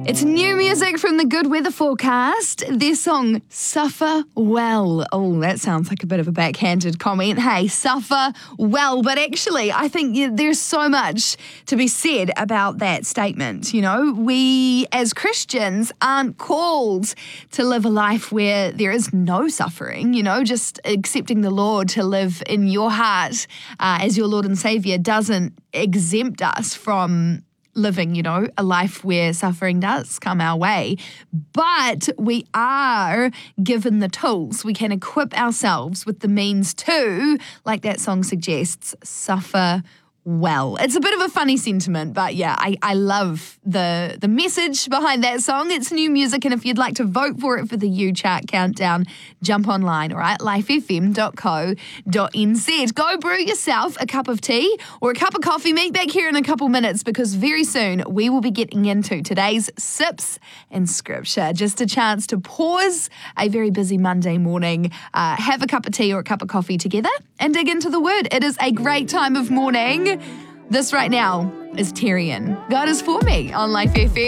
It's new music from the Good Weather Forecast. Their song, Suffer Well. Oh, that sounds like a bit of a backhanded comment. Hey, suffer well. But actually, I think there's so much to be said about that statement. You know, we as Christians aren't called to live a life where there is no suffering. You know, just accepting the Lord to live in your heart as your Lord and Saviour doesn't exempt us from living, you know, a life where suffering does come our way. But we are given the tools. We can equip ourselves with the means to, like that song suggests, suffer well. It's a bit of a funny sentiment, but yeah, I love the message behind that song. It's new music, and if you'd like to vote for it for the U-Chart Countdown, jump online, all right? lifefm.co.nz. Go brew yourself a cup of tea or a cup of coffee. Meet back here in a couple minutes because very soon we will be getting into today's Sips in Scripture. Just a chance to pause a very busy Monday morning, have a cup of tea or a cup of coffee together and dig into the Word. It is a great time of morning. This right now is Tyrion. God is for me on Life FM.